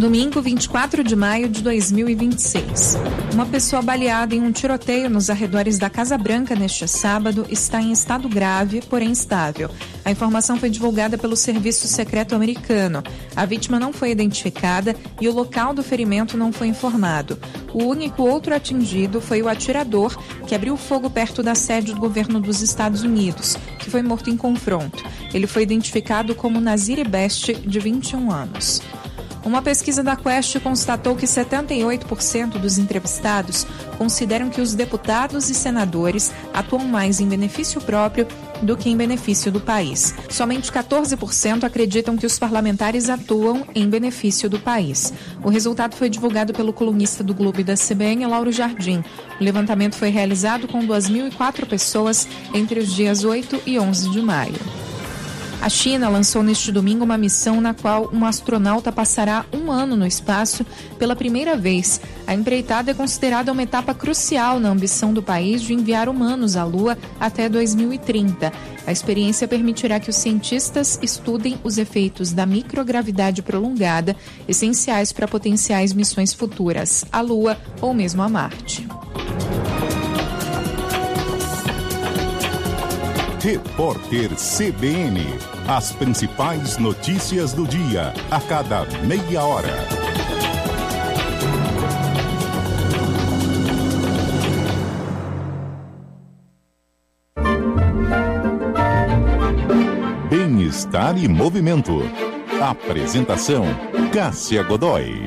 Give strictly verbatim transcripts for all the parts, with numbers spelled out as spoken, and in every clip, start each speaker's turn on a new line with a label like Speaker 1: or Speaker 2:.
Speaker 1: Domingo, vinte e quatro de maio de dois mil e vinte e seis. Uma pessoa baleada em um tiroteio nos arredores da Casa Branca neste sábado está em estado grave, porém estável. A informação foi divulgada pelo Serviço Secreto americano. A vítima não foi identificada e o local do ferimento não foi informado. O único outro atingido foi o atirador, que abriu fogo perto da sede do governo dos Estados Unidos, que foi morto em confronto. Ele foi identificado como Nazir Best, de vinte e um anos. Uma pesquisa da Quest constatou que setenta e oito por cento dos entrevistados consideram que os deputados e senadores atuam mais em benefício próprio do que em benefício do país. Somente quatorze por cento acreditam que os parlamentares atuam em benefício do país. O resultado foi divulgado pelo colunista do Globo e da C B N, Lauro Jardim. O levantamento foi realizado com duas mil e quatro pessoas entre os dias oito e onze de maio. A China lançou neste domingo uma missão na qual um astronauta passará um ano no espaço pela primeira vez. A empreitada é considerada uma etapa crucial na ambição do país de enviar humanos à Lua até dois mil e trinta. A experiência permitirá que os cientistas estudem os efeitos da microgravidade prolongada, essenciais para potenciais missões futuras à Lua ou mesmo a Marte.
Speaker 2: Repórter C B N. As principais notícias do dia, a cada meia hora. Bem-estar e movimento. Apresentação: Cássia Godoy.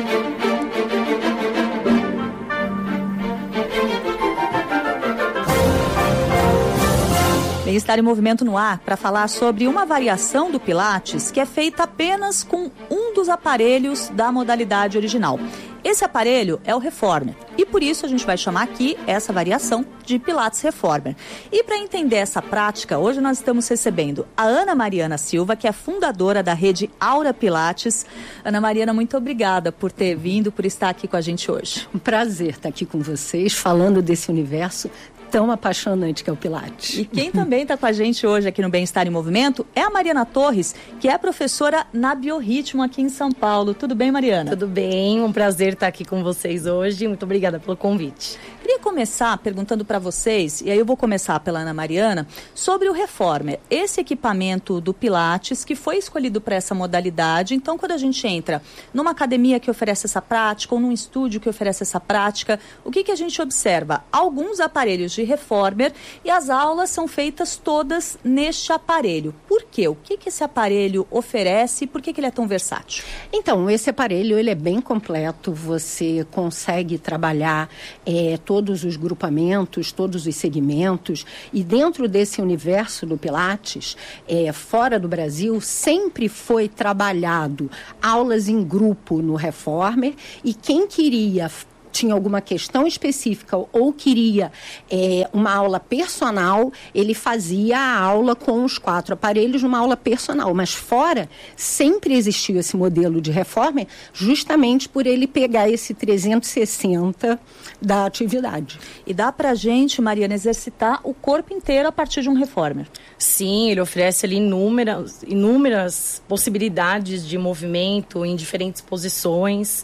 Speaker 3: Bem-estar em movimento no ar para falar sobre uma variação do Pilates que é feita apenas com um dos aparelhos da modalidade original. Esse aparelho é o Reformer e por isso a gente vai chamar aqui essa variação de Pilates Reformer. E para entender essa prática, hoje nós estamos recebendo a Ana Mariana Silva, que é fundadora da rede Aura Pilates. Ana Mariana, muito obrigada por ter vindo, por estar aqui com a gente hoje.
Speaker 4: Um prazer estar aqui com vocês, falando desse universo tão apaixonante que é o Pilates.
Speaker 3: E quem também está com a gente hoje aqui no Bem-Estar em Movimento é a Mariana Torres, que é professora na Biorritmo aqui em São Paulo. Tudo bem, Mariana?
Speaker 5: Tudo bem, um prazer estar aqui com vocês hoje. Muito obrigada pelo convite.
Speaker 3: Queria começar perguntando para vocês, e aí eu vou começar pela Ana Mariana, sobre o Reformer, esse equipamento do Pilates que foi escolhido para essa modalidade. Então, quando a gente entra numa academia que oferece essa prática ou num estúdio que oferece essa prática, o que, que a gente observa? Alguns aparelhos de Reformer e as aulas são feitas todas neste aparelho. Por quê? O que, que esse aparelho oferece e por que, que ele é tão versátil?
Speaker 4: Então, esse aparelho ele é bem completo, você consegue trabalhar é, todos os grupamentos, todos os segmentos, e dentro desse universo do Pilates, é, fora do Brasil, sempre foi trabalhado aulas em grupo no Reformer, e quem queria tinha alguma questão específica ou queria é, uma aula personal, ele fazia a aula com os quatro aparelhos numa aula personal. Mas fora, sempre existiu esse modelo de Reformer, justamente por ele pegar esse trezentos e sessenta da atividade.
Speaker 3: E dá pra gente, Mariana, exercitar o corpo inteiro a partir de um Reformer?
Speaker 5: Sim, ele oferece ali inúmeras, inúmeras possibilidades de movimento em diferentes posições.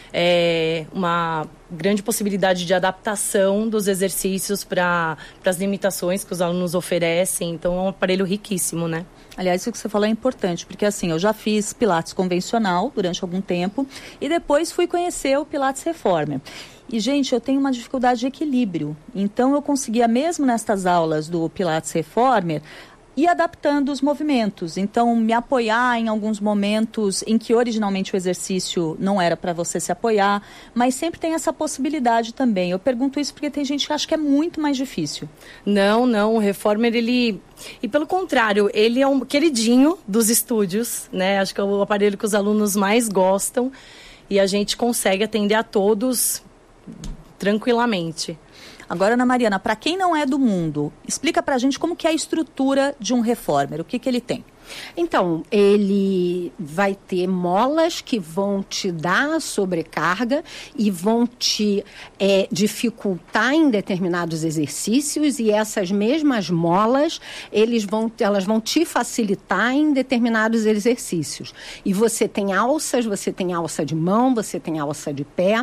Speaker 5: É uma grande possibilidade de adaptação dos exercícios para as limitações que os alunos oferecem. Então, é um aparelho riquíssimo, né?
Speaker 3: Aliás, isso que você falou é importante, porque assim, eu já fiz Pilates convencional durante algum tempo e depois fui conhecer o Pilates Reformer. E, gente, eu tenho uma dificuldade de equilíbrio. Então, eu conseguia, mesmo nestas aulas do Pilates Reformer, e adaptando os movimentos. Então, me apoiar em alguns momentos em que originalmente o exercício não era para você se apoiar, mas sempre tem essa possibilidade também. Eu pergunto isso porque tem gente que acha que é muito mais difícil.
Speaker 5: Não, não, o Reformer, ele... E pelo contrário, ele é um queridinho dos estúdios, né? Acho que é o aparelho que os alunos mais gostam e a gente consegue atender a todos tranquilamente.
Speaker 3: Agora, Ana Mariana, para quem não é do mundo, explica pra gente como que é a estrutura de um reformer, o que que ele tem?
Speaker 4: Então, ele vai ter molas que vão te dar sobrecarga e vão te é, dificultar em determinados exercícios, e essas mesmas molas, eles vão, elas vão te facilitar em determinados exercícios. E você tem alças, você tem alça de mão, você tem alça de pé.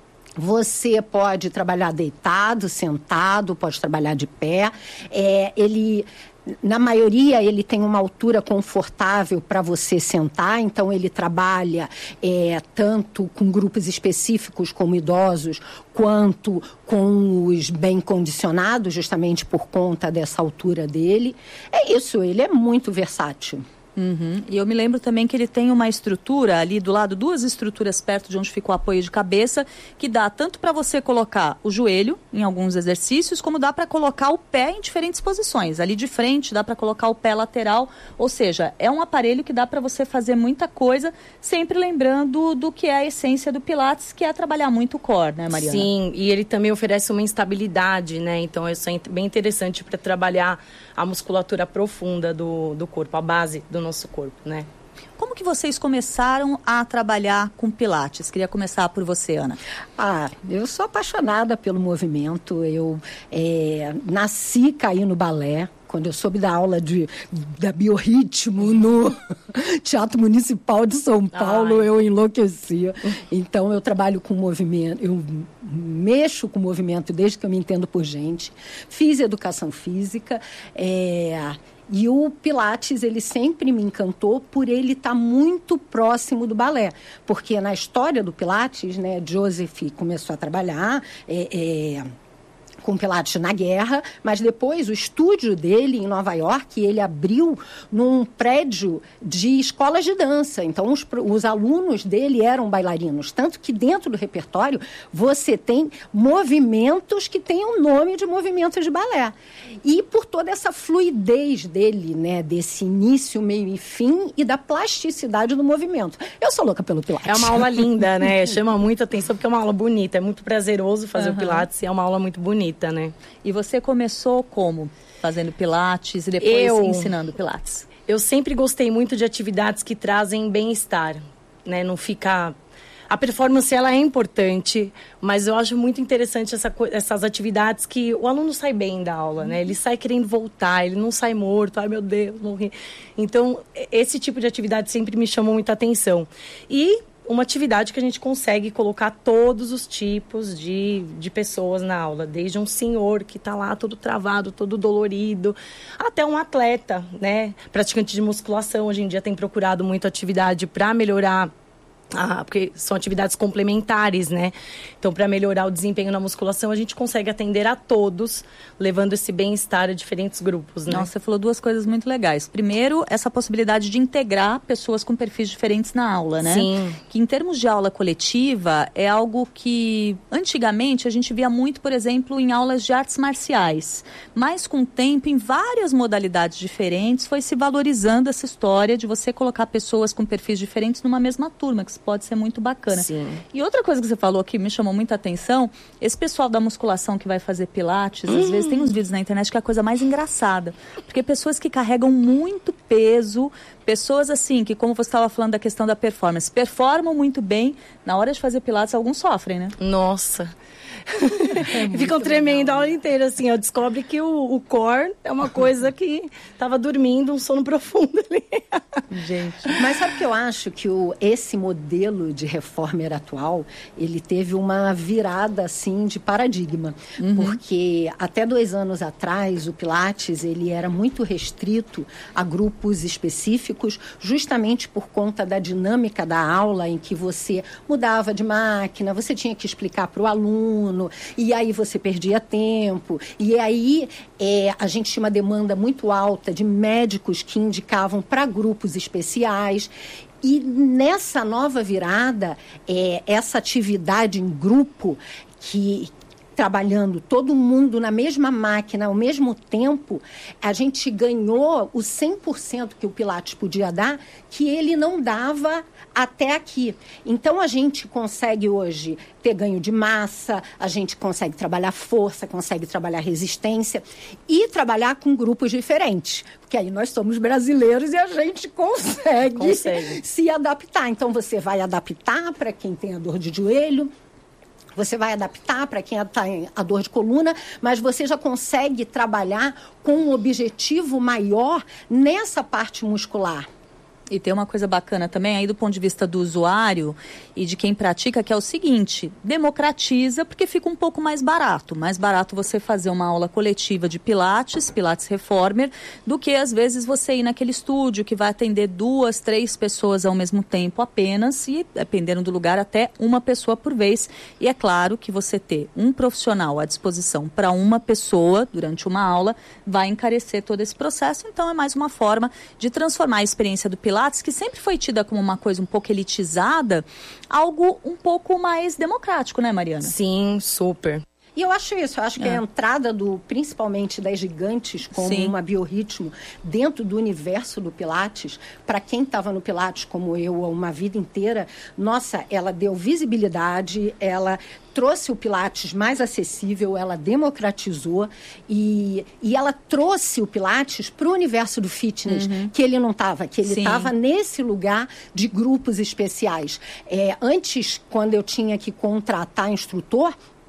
Speaker 4: Você pode trabalhar deitado, sentado, pode trabalhar de pé. É, ele... Na maioria, ele tem uma altura confortável para você sentar, então ele trabalha é, tanto com grupos específicos como idosos, quanto com os bem condicionados, justamente por conta dessa altura dele. É isso, ele é muito versátil.
Speaker 3: Uhum. E eu me lembro também que ele tem uma estrutura ali do lado, duas estruturas perto de onde fica o apoio de cabeça, que dá tanto para você colocar o joelho em alguns exercícios, como dá para colocar o pé em diferentes posições. Ali de frente dá para colocar o pé lateral, ou seja, é um aparelho que dá para você fazer muita coisa, sempre lembrando do que é a essência do Pilates, que é trabalhar muito o core, né, Mariana?
Speaker 5: Sim, e ele também oferece uma instabilidade, né? Então isso é bem interessante para trabalhar a musculatura profunda do, do corpo, a base do nosso corpo, né?
Speaker 3: Como que vocês começaram a trabalhar com Pilates? Queria começar por você, Ana.
Speaker 4: Ah, eu sou apaixonada pelo movimento. Eu é, nasci, caí no balé. Quando eu soube da aula de, da biorritmo no Teatro Municipal de São Paulo, Ai. eu enlouquecia. Então, eu trabalho com movimento, eu mexo com movimento desde que eu me entendo por gente. Fiz educação física, é... E o Pilates, ele sempre me encantou por ele estar tá muito próximo do balé. Porque na história do Pilates, né, Joseph começou a trabalhar... É, é, com Pilates na guerra, mas depois o estúdio dele em Nova York, ele abriu num prédio de escolas de dança. Então, os, os alunos dele eram bailarinos. Tanto que dentro do repertório você tem movimentos que têm o nome de movimentos de balé. E por toda essa fluidez dele, né, desse início, meio e fim, e da plasticidade do movimento. Eu sou louca pelo Pilates.
Speaker 5: É uma aula linda, né? Chama muita atenção porque é uma aula bonita. É muito prazeroso fazer uhum. o Pilates e é uma aula muito bonita. Né?
Speaker 3: E você começou como? Fazendo Pilates e depois eu, ensinando Pilates?
Speaker 5: Eu sempre gostei muito de atividades que trazem bem-estar, né? Não fica... A performance, ela é importante, mas eu acho muito interessante essa, essas atividades que o aluno sai bem da aula, né? Ele sai querendo voltar, ele não sai morto, ai meu Deus, morri. Então, esse tipo de atividade sempre me chamou muita atenção. E... uma atividade que a gente consegue colocar todos os tipos de, de pessoas na aula, desde um senhor que está lá todo travado, todo dolorido, até um atleta, né, praticante de musculação. Hoje em dia tem procurado muito atividade para melhorar, ah, porque são atividades complementares, né? Então, para melhorar o desempenho na musculação, a gente consegue atender a todos, levando esse bem-estar a diferentes grupos, né?
Speaker 3: Nossa, você falou duas coisas muito legais. Primeiro, essa possibilidade de integrar pessoas com perfis diferentes na aula, né?
Speaker 5: Sim.
Speaker 3: Que em termos de aula coletiva, é algo que antigamente a gente via muito, por exemplo, em aulas de artes marciais. Mas com o tempo, em várias modalidades diferentes, foi se valorizando essa história de você colocar pessoas com perfis diferentes numa mesma turma, que pode ser muito bacana.
Speaker 5: Sim.
Speaker 3: E outra coisa que você falou que me chamou muita atenção, esse pessoal da musculação que vai fazer Pilates, hum. às vezes tem uns vídeos na internet que é a coisa mais engraçada. Porque pessoas que carregam muito peso, pessoas assim, que como você estava falando da questão da performance, performam muito bem, na hora de fazer Pilates, alguns sofrem, né?
Speaker 5: Nossa! É ficam tremendo a hora inteira, assim, ó, descobre que o, o core é uma coisa que estava dormindo, um sono profundo ali.
Speaker 4: Gente. Mas sabe o que eu acho? Que o, esse modelo de reformer atual, ele teve uma virada, assim, de paradigma. Uhum. Porque até dois anos atrás, o Pilates, ele era muito restrito a grupos específicos, justamente por conta da dinâmica da aula, em que você mudava de máquina, você tinha que explicar para o aluno, e aí você perdia tempo, e aí é, a gente tinha uma demanda muito alta de médicos que indicavam para grupos especiais. E nessa nova virada, é, essa atividade em grupo que trabalhando todo mundo na mesma máquina ao mesmo tempo, a gente ganhou o cem por cento que o Pilates podia dar, que ele não dava até aqui. Então, a gente consegue hoje ter ganho de massa, a gente consegue trabalhar força, consegue trabalhar resistência e trabalhar com grupos diferentes. Porque aí nós somos brasileiros e a gente consegue, consegue. se adaptar. Então, você vai adaptar para quem tem a dor de joelho, você vai adaptar para quem tem a dor de coluna, mas você já consegue trabalhar com um objetivo maior nessa parte muscular.
Speaker 3: E tem uma coisa bacana também aí do ponto de vista do usuário e de quem pratica, que é o seguinte: democratiza porque fica um pouco mais barato. Mais barato você fazer uma aula coletiva de Pilates, Pilates Reformer, do que às vezes você ir naquele estúdio que vai atender duas, três pessoas ao mesmo tempo apenas e, dependendo do lugar, até uma pessoa por vez. E é claro que você ter um profissional à disposição para uma pessoa durante uma aula vai encarecer todo esse processo. Então é mais uma forma de transformar a experiência do Pilates, que sempre foi tida como uma coisa um pouco elitizada, algo um pouco mais democrático, né, Mariana?
Speaker 5: Sim, super.
Speaker 4: E eu acho isso, eu acho que
Speaker 3: é.
Speaker 4: a entrada, do, principalmente das gigantes, como
Speaker 3: Sim.
Speaker 4: uma biorritmo, dentro do universo do Pilates, para quem estava no Pilates, como eu, uma vida inteira, nossa, ela deu visibilidade, ela trouxe o Pilates mais acessível, ela democratizou e, e ela trouxe o Pilates para o universo do fitness, uhum. que ele não estava, que ele estava nesse lugar de grupos especiais. É, antes, quando eu tinha que contratar instrutor,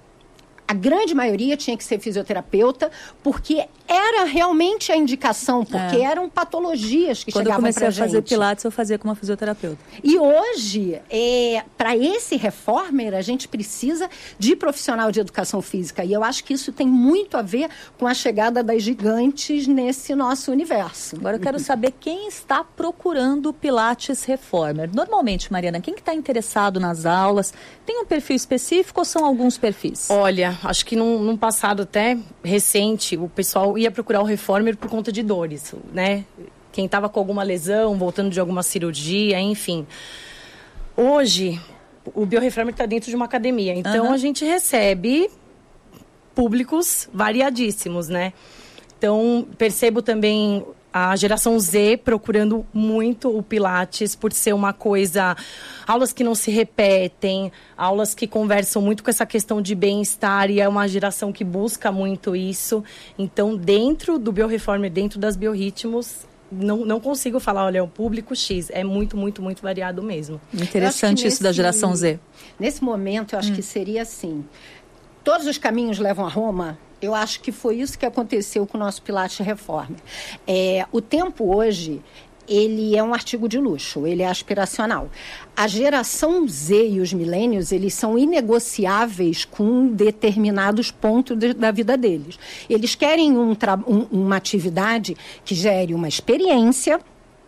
Speaker 4: a grande maioria tinha que ser fisioterapeuta, porque era realmente a indicação, porque é. eram patologias que
Speaker 3: Quando
Speaker 4: chegavam para a gente.
Speaker 3: Quando eu comecei a fazer Pilates, eu fazia com uma fisioterapeuta.
Speaker 4: E hoje, é, para esse reformer, a gente precisa de profissional de educação física. E eu acho que isso tem muito a ver com a chegada das gigantes nesse nosso universo.
Speaker 3: Agora eu quero saber quem está procurando Pilates Reformer. Normalmente, Mariana, quem que está interessado nas aulas? Tem um perfil específico ou são alguns perfis?
Speaker 5: Olha, acho que num, num passado até recente, o pessoal ia procurar o Reformer por conta de dores, né? Quem estava com alguma lesão, voltando de alguma cirurgia, enfim. Hoje, o BioReformer está dentro de uma academia, então uhum. a gente recebe públicos variadíssimos, né? Então, percebo também a geração Z procurando muito o Pilates por ser uma coisa... Aulas que não se repetem, aulas que conversam muito com essa questão de bem-estar, e é uma geração que busca muito isso. Então, dentro do BioReformer, dentro das biorritmos, não, não consigo falar, olha, é o público X. É muito, muito, muito variado mesmo.
Speaker 3: Interessante isso nesse, da geração Z.
Speaker 4: Nesse momento, eu acho hum. que seria assim... Todos os caminhos levam a Roma. Eu acho que foi isso que aconteceu com o nosso Pilates Reformer. É, o tempo hoje, ele é um artigo de luxo, ele é aspiracional. A geração Z e os milênios, eles são inegociáveis com determinados pontos de, da vida deles. Eles querem um, um, uma atividade que gere uma experiência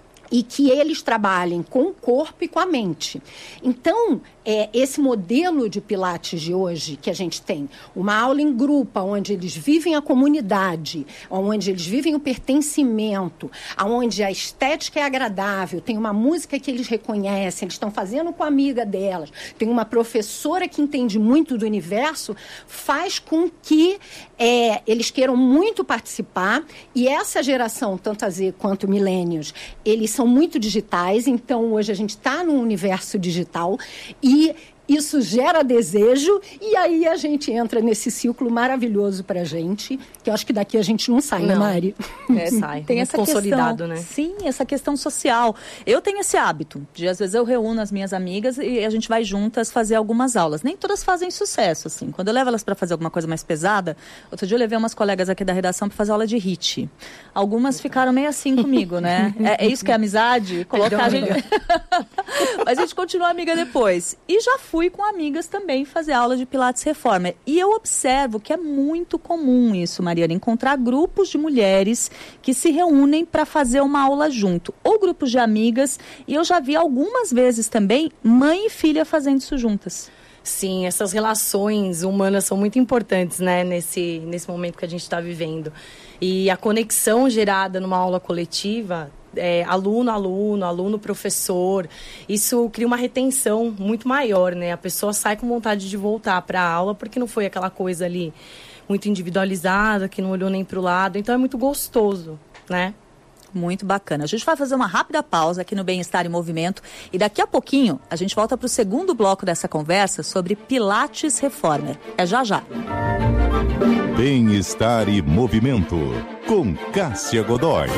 Speaker 4: e que eles trabalhem com o corpo e com a mente. Então, é, esse modelo de Pilates de hoje que a gente tem, uma aula em grupo, onde eles vivem a comunidade, onde eles vivem o pertencimento, onde a estética é agradável, tem uma música que eles reconhecem, eles estão fazendo com a amiga delas, tem uma professora que entende muito do universo, faz com que é, eles queiram muito participar, e essa geração, tanto a Z quanto millennials, eles são muito digitais, então hoje a gente está no universo digital e isso gera desejo, e aí a gente entra nesse ciclo maravilhoso pra gente, que eu acho que daqui a gente não sai, não. né, Mari?
Speaker 5: É, sai.
Speaker 3: Tem essa consolidado, questão, né? Sim, essa questão social. Eu tenho esse hábito, de às vezes eu reúno as minhas amigas e a gente vai juntas fazer algumas aulas. Nem todas fazem sucesso, assim. Quando eu levo elas para fazer alguma coisa mais pesada, outro dia eu levei umas colegas aqui da redação para fazer aula de H I I T. Algumas ficaram meio assim comigo, né? É, é isso que é amizade? Colocar a gente... Mas a gente continua amiga depois. E já fui Fui com amigas também fazer aula de Pilates Reformer. E eu observo que é muito comum isso, Mariana, encontrar grupos de mulheres que se reúnem para fazer uma aula junto. Ou grupos de amigas. E eu já vi algumas vezes também mãe e filha fazendo isso juntas.
Speaker 5: Sim, essas relações humanas são muito importantes, né, nesse, nesse momento que a gente está vivendo. E a conexão gerada numa aula coletiva... é, aluno, aluno, aluno, professor. Isso cria uma retenção muito maior, né? A pessoa sai com vontade de voltar para a aula porque não foi aquela coisa ali muito individualizada, que não olhou nem para o lado. Então, é muito gostoso, né?
Speaker 3: Muito bacana. A gente vai fazer uma rápida pausa aqui no Bem-Estar em Movimento e daqui a pouquinho a gente volta para o segundo bloco dessa conversa sobre Pilates Reformer. É já já.
Speaker 2: Bem-Estar e Movimento, com Cássia Godoy.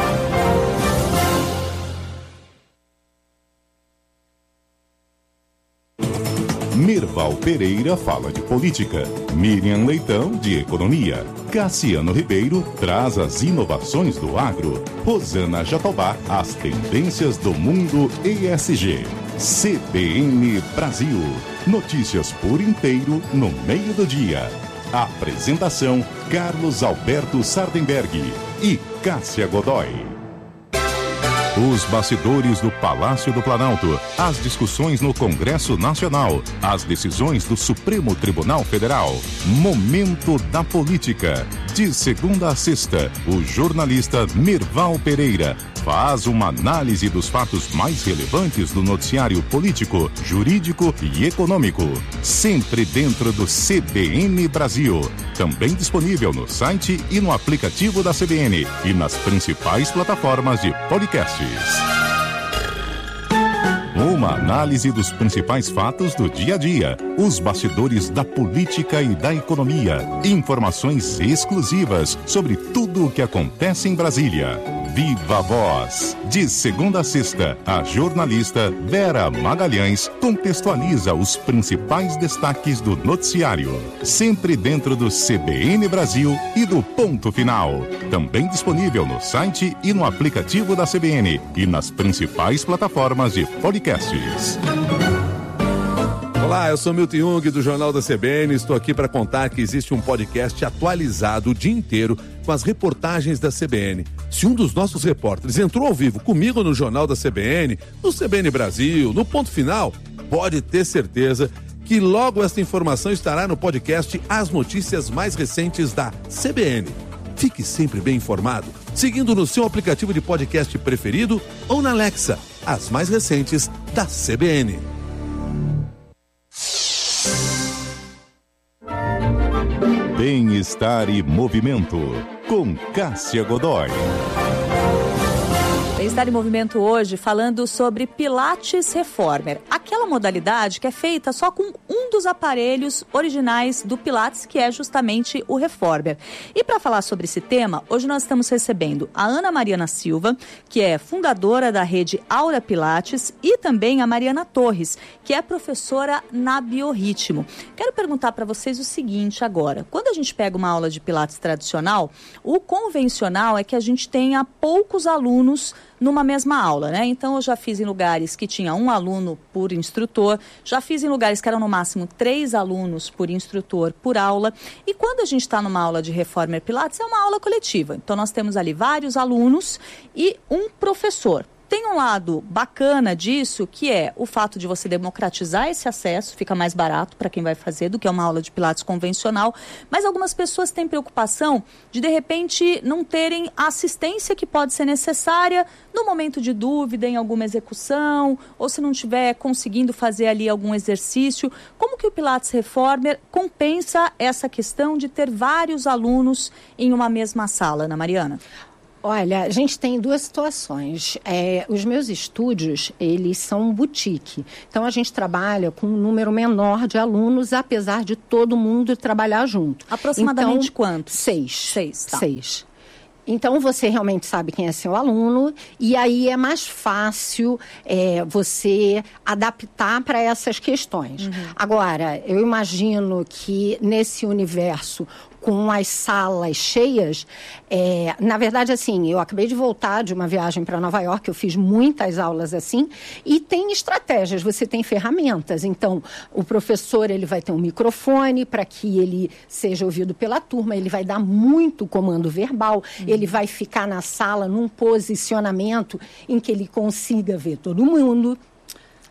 Speaker 2: Mirval Pereira fala de política, Miriam Leitão de economia, Cassiano Ribeiro traz as inovações do agro, Rosana Jatobá as tendências do mundo E S G. C B N Brasil, notícias por inteiro no meio do dia. Apresentação Carlos Alberto Sardenberg e Cássia Godoy. Os bastidores do Palácio do Planalto, as discussões no Congresso Nacional, as decisões do Supremo Tribunal Federal. Momento da Política. De segunda a sexta, o jornalista Mirval Pereira faz uma análise dos fatos mais relevantes do noticiário político, jurídico e econômico. Sempre dentro do C B N Brasil. Também disponível no site e no aplicativo da C B N e nas principais plataformas de podcasts. Uma análise dos principais fatos do dia a dia, os bastidores da política e da economia, informações exclusivas sobre tudo o que acontece em Brasília. Viva a Voz! De segunda a sexta, a jornalista Vera Magalhães contextualiza os principais destaques do noticiário. Sempre dentro do C B N Brasil e do Ponto Final. Também disponível no site e no aplicativo da C B N e nas principais plataformas de podcasts.
Speaker 6: Olá, eu sou Milton Jung do Jornal da C B N. Estou aqui para contar que existe um podcast atualizado o dia inteiro com as reportagens da C B N. Se um dos nossos repórteres entrou ao vivo comigo no Jornal da C B N, no C B N Brasil, no Ponto Final, pode ter certeza que logo esta informação estará no podcast As Notícias Mais Recentes da C B N. Fique sempre bem informado, seguindo no seu aplicativo de podcast preferido ou na Alexa, as mais recentes da C B N.
Speaker 2: Bem-Estar e Movimento, com Cássia Godoy.
Speaker 3: Bem-Estar em Movimento hoje falando sobre Pilates Reformer, aquela modalidade que é feita só com um dos aparelhos originais do Pilates, que é justamente o Reformer. E para falar sobre esse tema, hoje nós estamos recebendo a Ana Mariana Silva, que é fundadora da rede Aura Pilates, e também a Mariana Torres, que é professora na Biorritmo. Quero perguntar para vocês o seguinte agora: quando a gente pega uma aula de Pilates tradicional, o convencional é que a gente tenha poucos alunos numa mesma aula, né? Então, eu já fiz em lugares que tinha um aluno por instrutor, já fiz em lugares que eram no máximo três alunos por instrutor por aula. E quando a gente está numa aula de Reformer Pilates, é uma aula coletiva. Então, nós temos ali vários alunos e um professor. Tem um lado bacana disso, que é o fato de você democratizar esse acesso, fica mais barato para quem vai fazer do que uma aula de Pilates convencional, mas algumas pessoas têm preocupação de, de repente, não terem a assistência que pode ser necessária no momento de dúvida em alguma execução, ou se não estiver conseguindo fazer ali algum exercício. Como que o Pilates Reformer compensa essa questão de ter vários alunos em uma mesma sala, Ana Mariana?
Speaker 4: Olha, a gente tem duas situações. É, os meus estúdios, eles são boutique. Então, a gente trabalha com um número menor de alunos, apesar de todo mundo trabalhar junto.
Speaker 3: Aproximadamente
Speaker 4: então,
Speaker 3: quantos?
Speaker 4: Seis.
Speaker 3: Seis, tá.
Speaker 4: Seis. Então, você realmente sabe quem é seu aluno e aí é mais fácil é, você adaptar para essas questões. Uhum. Agora, eu imagino que nesse universo, com as salas cheias, é, na verdade, assim, eu acabei de voltar de uma viagem para Nova York, eu fiz muitas aulas assim, e tem estratégias, você tem ferramentas. Então, o professor, ele vai ter um microfone para que ele seja ouvido pela turma, ele vai dar muito comando verbal, uhum. ele vai ficar na sala num posicionamento em que ele consiga ver todo mundo.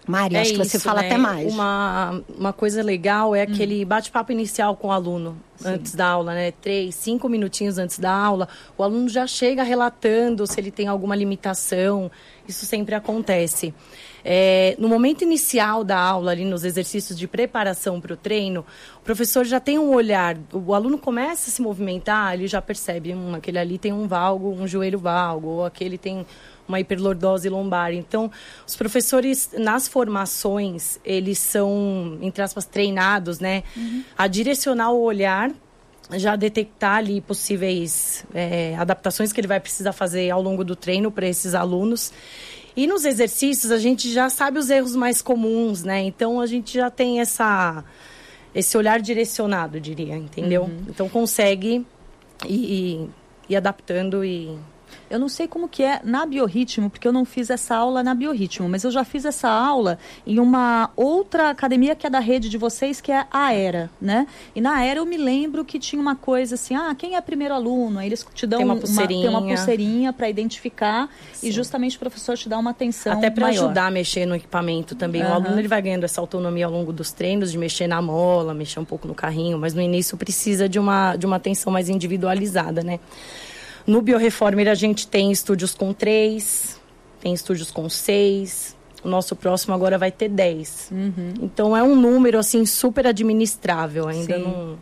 Speaker 4: Mari,
Speaker 5: é
Speaker 4: acho que
Speaker 5: isso,
Speaker 4: você fala
Speaker 5: né?
Speaker 4: até mais.
Speaker 5: Uma, uma coisa legal é aquele hum. bate-papo inicial com o aluno. Sim. Antes da aula, né? Três, cinco minutinhos antes da aula, o aluno já chega relatando se ele tem alguma limitação. Isso sempre acontece. É, no momento inicial da aula, ali nos exercícios de preparação para o treino, o professor já tem um olhar, o aluno começa a se movimentar, ele já percebe, hum, aquele ali tem um valgo, um joelho valgo, ou aquele tem uma hiperlordose lombar. Então, os professores, nas formações, eles são, entre aspas, treinados, né, uhum. a direcionar o olhar, já detectar ali possíveis é, adaptações que ele vai precisar fazer ao longo do treino para esses alunos. E nos exercícios, a gente já sabe os erros mais comuns, né? Então, a gente já tem essa, esse olhar direcionado, diria, entendeu? Uhum. Então, consegue ir, ir, ir adaptando e...
Speaker 3: Eu não sei como que é na Biorritmo, porque eu não fiz essa aula na Biorritmo, mas eu já fiz essa aula em uma outra academia que é da rede de vocês, que é a Aera, né? E na Aera eu me lembro que tinha uma coisa assim, ah, quem é primeiro aluno? Aí eles te dão
Speaker 5: tem uma pulseirinha,
Speaker 3: uma, tem uma pulseirinha para identificar. Sim. E justamente o professor te dá uma atenção
Speaker 5: até para
Speaker 3: maior.
Speaker 5: Ajudar a mexer no equipamento também. Uhum. O aluno ele vai ganhando essa autonomia ao longo dos treinos, de mexer na mola, mexer um pouco no carrinho, mas no início precisa de uma, de uma atenção mais individualizada, né? No Bioreformer a gente tem estúdios com três, tem estúdios com seis, o nosso próximo agora vai ter dez. Uhum. Então é um número assim super administrável, ainda Sim. não...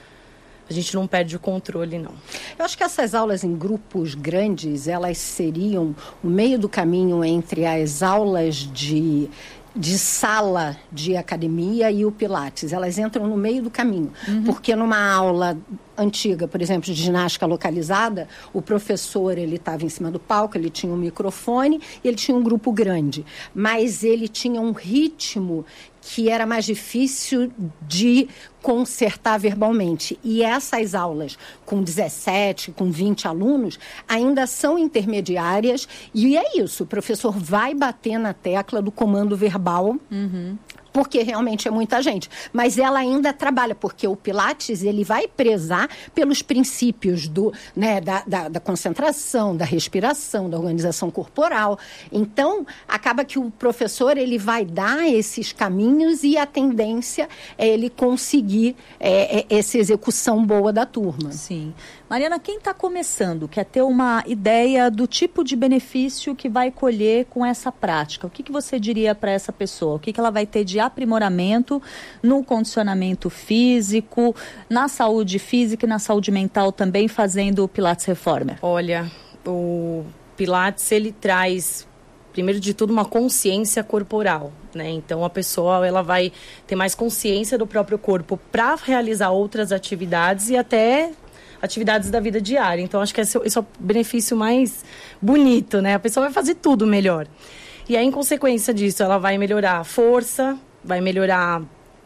Speaker 5: A gente não perde o controle, não.
Speaker 4: Eu acho que essas aulas em grupos grandes, elas seriam o meio do caminho entre as aulas de... de sala de academia e o Pilates. Elas entram no meio do caminho. Uhum. Porque numa aula antiga, por exemplo, de ginástica localizada, o professor, ele estava em cima do palco, ele tinha um microfone e ele tinha um grupo grande. Mas ele tinha um ritmo que era mais difícil de consertar verbalmente. E essas aulas com dezessete, com vinte alunos, ainda são intermediárias. E é isso, o professor vai bater na tecla do comando verbal, uhum. porque realmente é muita gente. Mas ela ainda trabalha, porque o Pilates, ele vai prezar pelos princípios do, né, da, da, da concentração, da respiração, da organização corporal. Então, acaba que o professor, ele vai dar esses caminhos e a tendência é ele conseguir é, é, essa execução boa da turma.
Speaker 3: Sim. Mariana, quem está começando, quer ter uma ideia do tipo de benefício que vai colher com essa prática, o que, que você diria para essa pessoa? O que, que ela vai ter de aprimoramento no condicionamento físico, na saúde física e na saúde mental também, fazendo o Pilates Reformer?
Speaker 5: Olha, o Pilates, ele traz, primeiro de tudo, uma consciência corporal, né? Então, a pessoa, ela vai ter mais consciência do próprio corpo para realizar outras atividades e até... atividades da vida diária. Então, acho que esse, esse é o benefício mais bonito, né? A pessoa vai fazer tudo melhor. E aí, em consequência disso, ela vai melhorar a força, vai melhorar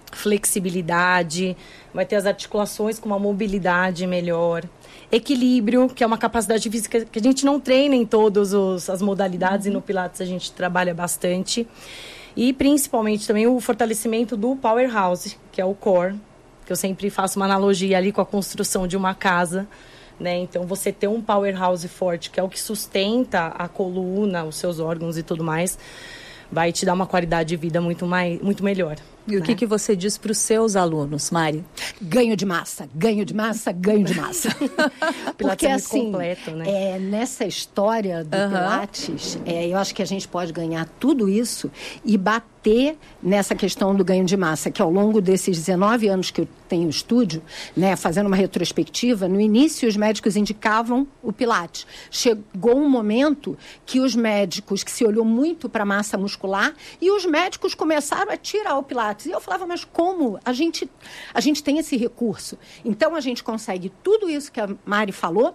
Speaker 5: flexibilidade, vai ter as articulações com uma mobilidade melhor. Equilíbrio, que é uma capacidade física que a gente não treina em todas as modalidades, uhum. e no Pilates a gente trabalha bastante. E, principalmente, também o fortalecimento do powerhouse, que é o core, que eu sempre faço uma analogia ali com a construção de uma casa, né? Então, você ter um powerhouse forte, que é o que sustenta a coluna, os seus órgãos e tudo mais, vai te dar uma qualidade de vida muito, mais, muito melhor.
Speaker 3: E né? o que, que você diz para os seus alunos, Mari?
Speaker 4: Ganho de massa, ganho de massa, ganho de massa. Porque,
Speaker 5: é muito
Speaker 4: assim,
Speaker 5: completo, né?
Speaker 4: é, nessa história do uhum. Pilates, é, eu acho que a gente pode ganhar tudo isso e bater nessa questão do ganho de massa, que ao longo desses dezenove anos que eu tenho estúdio, né, fazendo uma retrospectiva, no início os médicos indicavam o Pilates. Chegou um momento que os médicos, que se olhou muito para a massa muscular, e os médicos começaram a tirar o Pilates. E eu falava, mas como? A gente, a gente tem esse recurso. Então, a gente consegue tudo isso que a Mari falou,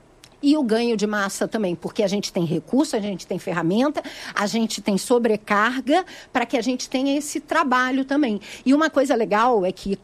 Speaker 4: e o ganho de massa também, porque a gente tem recurso, a gente tem ferramenta, a gente tem sobrecarga para que a gente tenha esse trabalho também. E uma coisa legal é que,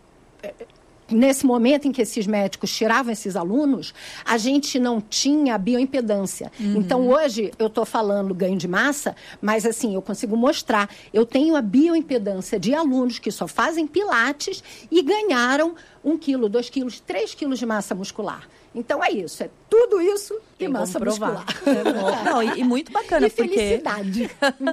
Speaker 4: nesse momento em que esses médicos tiravam esses alunos, a gente não tinha bioimpedância. Uhum. Então, hoje, eu estou falando ganho de massa, mas, assim, eu consigo mostrar. Eu tenho a bioimpedância de alunos que só fazem Pilates e ganharam um quilo, dois quilos, três quilos de massa muscular. Então é isso, é tudo isso e
Speaker 5: Tem
Speaker 4: massa
Speaker 5: como provar.
Speaker 4: muscular.
Speaker 3: É bom. Não, e, e muito bacana,
Speaker 4: E
Speaker 3: porque...
Speaker 4: felicidade.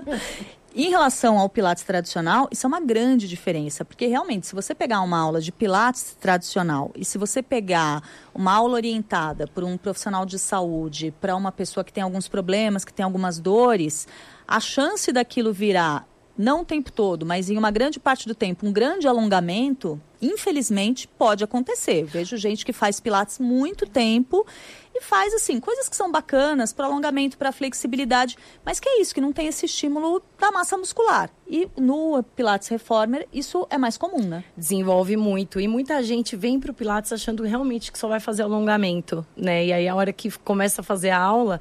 Speaker 3: Em relação ao Pilates tradicional, isso é uma grande diferença, porque realmente, se você pegar uma aula de Pilates tradicional e se você pegar uma aula orientada por um profissional de saúde para uma pessoa que tem alguns problemas, que tem algumas dores, a chance daquilo virar, não o tempo todo, mas em uma grande parte do tempo, um grande alongamento, infelizmente, pode acontecer. Eu vejo gente que faz Pilates muito tempo e faz, assim, coisas que são bacanas para alongamento, para flexibilidade, mas que é isso, que não tem esse estímulo da massa muscular. E no Pilates Reformer, isso é mais comum, né?
Speaker 5: Desenvolve muito. E muita gente vem pro Pilates achando realmente que só vai fazer alongamento, né? E aí, a hora que começa a fazer a aula...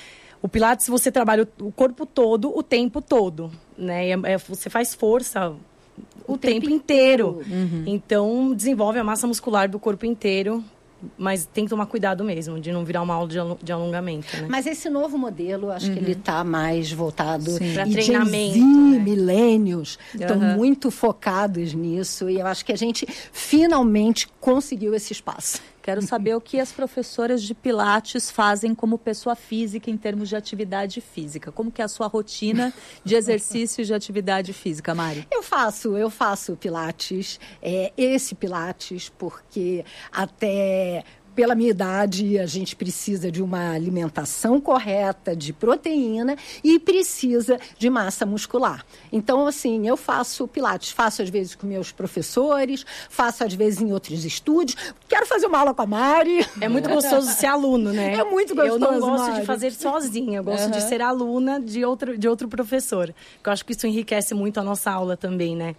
Speaker 5: O Pilates, você trabalha o corpo todo, o tempo todo, né? É, é, você faz força o, o tempo, tempo inteiro. inteiro. Uhum. Então, desenvolve a massa muscular do corpo inteiro, mas tem que tomar cuidado mesmo, de não virar uma aula de, de alongamento, né?
Speaker 4: Mas esse novo modelo, acho uhum. que ele está mais voltado...
Speaker 5: Para treinamento,
Speaker 4: Gen Z,
Speaker 5: né?
Speaker 4: milênios, estão
Speaker 3: Uhum.
Speaker 4: muito focados nisso. E eu acho que a gente finalmente conseguiu esse espaço.
Speaker 3: Quero saber o que as professoras de Pilates fazem como pessoa física em termos de atividade física. Como que é a sua rotina de exercícios de atividade física, Mari?
Speaker 4: Eu faço, eu faço Pilates, é, esse Pilates, porque até... Pela minha idade, a gente precisa de uma alimentação correta, de proteína e precisa de massa muscular. Então, assim, eu faço Pilates, faço às vezes com meus professores, faço às vezes em outros estúdios. Quero fazer uma aula com a Mari.
Speaker 5: É muito gostoso ser aluno, né?
Speaker 4: É muito gostoso,
Speaker 5: Eu não gosto
Speaker 4: Mari.
Speaker 5: de fazer sozinha, eu gosto
Speaker 3: Uhum.
Speaker 5: de ser aluna de outro, de outro professor. Porque eu acho que isso enriquece muito a nossa aula também, né?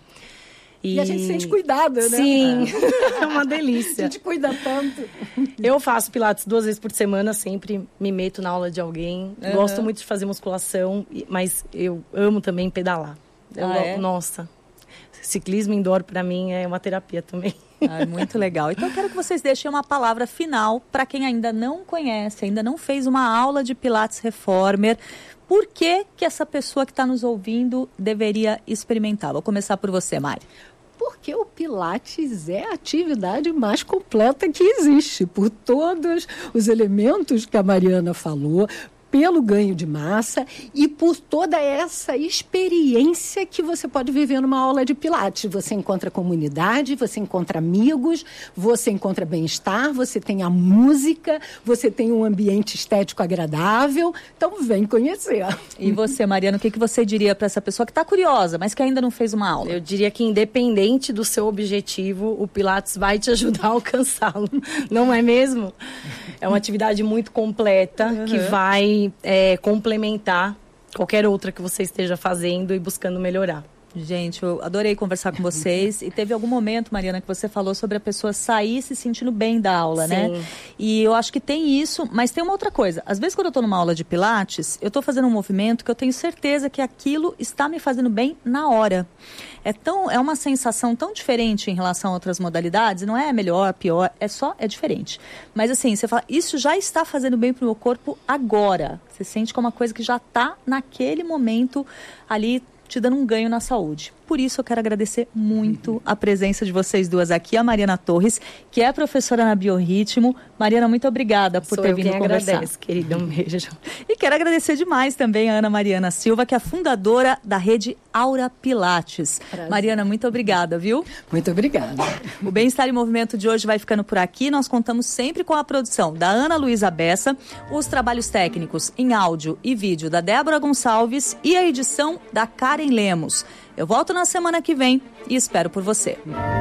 Speaker 4: E, e a gente se sente cuidada, né?
Speaker 5: Sim, é uma
Speaker 4: A
Speaker 5: delícia.
Speaker 4: gente cuida tanto.
Speaker 5: Eu faço Pilates duas vezes por semana, sempre me meto na aula de alguém.
Speaker 3: Uhum.
Speaker 5: Gosto muito de fazer musculação, mas eu amo também pedalar. Eu,
Speaker 3: Ah, é?
Speaker 5: Nossa, ciclismo indoor para mim é uma terapia também.
Speaker 3: Ah, muito legal. Então eu quero que vocês deixem uma palavra final para quem ainda não conhece, ainda não fez uma aula de Pilates Reformer. Por que que essa pessoa que está nos ouvindo deveria experimentar? Vou começar por você, Mari.
Speaker 4: Porque o Pilates é a atividade mais completa que existe, por todos os elementos que a Mariana falou, pelo ganho de massa e por toda essa experiência que você pode viver numa aula de Pilates. Você encontra comunidade, você encontra amigos, você encontra bem-estar, você tem a música, você tem um ambiente estético agradável. Então, vem conhecer.
Speaker 3: E você, Mariana, o que que você diria para essa pessoa que está curiosa, mas que ainda não fez uma aula?
Speaker 5: Eu diria que independente do seu objetivo, o Pilates vai te ajudar a alcançá-lo. Não é mesmo? É uma atividade muito completa, uhum. que vai é, complementar qualquer outra que você esteja fazendo e buscando melhorar.
Speaker 3: Gente, eu adorei conversar com vocês. E teve algum momento, Mariana, que você falou sobre a pessoa sair se sentindo bem da aula,
Speaker 5: Sim.
Speaker 3: né? E eu acho que tem isso, mas tem uma outra coisa. Às vezes, quando eu estou numa aula de Pilates, eu estou fazendo um movimento que eu tenho certeza que aquilo está me fazendo bem na hora. É, tão, é uma sensação tão diferente em relação a outras modalidades. Não é melhor, pior, é só, é diferente. Mas assim, você fala, isso já está fazendo bem para o meu corpo agora. Você sente que é uma coisa que já está naquele momento ali te dando um ganho na saúde. Por isso eu quero agradecer muito a presença de vocês duas aqui, a Mariana Torres, que é professora na Biorritmo. Mariana, muito obrigada por
Speaker 5: Sou
Speaker 3: ter
Speaker 5: eu
Speaker 3: vindo
Speaker 5: quem
Speaker 3: conversar.
Speaker 5: Agradeço, querida, um beijo.
Speaker 3: E quero agradecer demais também a Ana Mariana Silva, que é a fundadora da rede Aura Pilates.
Speaker 4: Prazer.
Speaker 3: Mariana, muito obrigada, viu?
Speaker 4: Muito obrigada.
Speaker 3: O Bem-Estar em Movimento de hoje vai ficando por aqui. Nós contamos sempre com a produção da Ana Luísa Bessa, os trabalhos técnicos em áudio e vídeo da Débora Gonçalves e a edição da Karen Lemos. Eu volto na semana que vem e espero por você.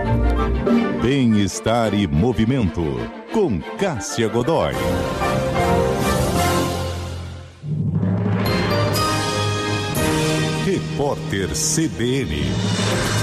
Speaker 2: Bem-Estar e Movimento, com Cássia Godoy. Repórter C B N.